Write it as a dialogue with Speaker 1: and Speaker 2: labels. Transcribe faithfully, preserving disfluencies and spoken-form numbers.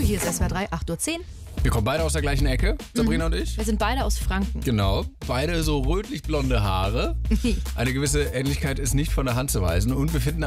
Speaker 1: hier ist S W R drei, acht Uhr zehn.
Speaker 2: Wir kommen beide aus der gleichen Ecke, Sabrina und ich.
Speaker 1: Wir sind beide aus Franken.
Speaker 2: Genau, beide so rötlich-blonde Haare. Eine gewisse Ähnlichkeit ist nicht von der Hand zu weisen und wir finden